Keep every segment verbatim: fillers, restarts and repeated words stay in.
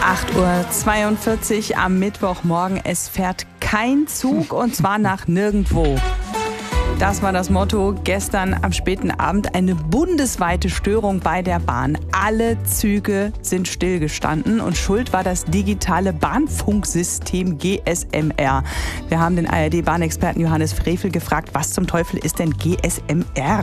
acht Uhr zweiundvierzig am Mittwochmorgen. Es fährt kein Zug und zwar nach nirgendwo. Das war das Motto gestern am späten Abend. Eine bundesweite Störung bei der Bahn. Alle Züge sind stillgestanden und schuld war das digitale Bahnfunksystem G S M R. Wir haben den A R D-Bahnexperten Johannes Frevel gefragt, was zum Teufel ist denn G S M R?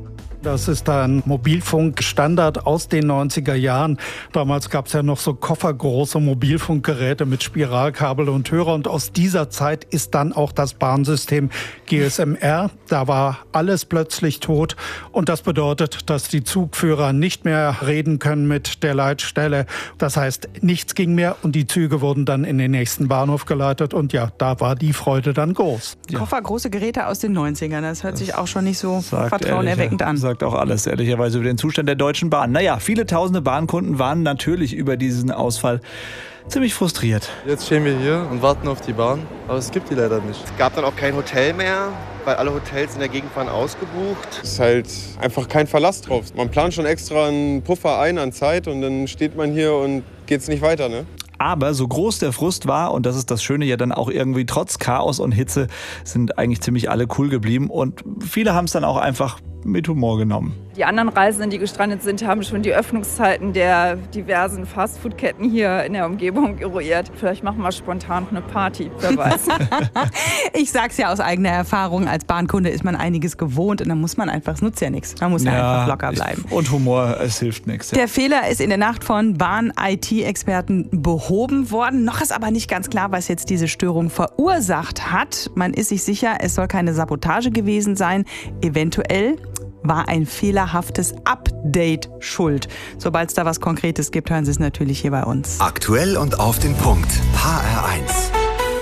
Das ist ein Mobilfunkstandard aus den neunziger Jahren. Damals gab es ja noch so koffergroße Mobilfunkgeräte mit Spiralkabel und Hörer. Und aus dieser Zeit ist dann auch das Bahnsystem G S M R. Da war alles plötzlich tot. Und das bedeutet, dass die Zugführer nicht mehr reden können mit der Leitstelle. Das heißt, nichts ging mehr und die Züge wurden dann in den nächsten Bahnhof geleitet. Und ja, da war die Freude dann groß. Ja. Koffergroße Geräte aus den neunzigern. Das hört das sich auch schon nicht so ehrlich, vertrauenerweckend an. Sagt auch alles, ehrlicherweise, über den Zustand der Deutschen Bahn. Naja, viele tausende Bahnkunden waren natürlich über diesen Ausfall ziemlich frustriert. Jetzt stehen wir hier und warten auf die Bahn, aber es gibt die leider nicht. Es gab dann auch kein Hotel mehr, weil alle Hotels in der Gegend waren ausgebucht. Es ist halt einfach kein Verlass drauf. Man plant schon extra einen Puffer ein an Zeit und dann steht man hier und geht's nicht weiter, ne? Aber so groß der Frust war, und das ist das Schöne ja dann auch irgendwie, trotz Chaos und Hitze sind eigentlich ziemlich alle cool geblieben und viele haben es dann auch einfach mit Humor genommen. Die anderen Reisenden, die gestrandet sind, haben schon die Öffnungszeiten der diversen Fastfood-Ketten hier in der Umgebung eruiert. Vielleicht machen wir spontan noch eine Party, wer weiß. Ich sag's ja aus eigener Erfahrung, als Bahnkunde ist man einiges gewohnt und dann muss man einfach, es nutzt ja nichts, man muss ja, ja einfach locker bleiben. Und Humor, es hilft nichts. Ja. Der Fehler ist in der Nacht von Bahn-I T-Experten behoben worden. Noch ist aber nicht ganz klar, was jetzt diese Störung verursacht hat. Man ist sich sicher, es soll keine Sabotage gewesen sein. Eventuell war ein fehlerhaftes Update schuld. Sobald es da was Konkretes gibt, hören Sie es natürlich hier bei uns. Aktuell und auf den Punkt. H R eins.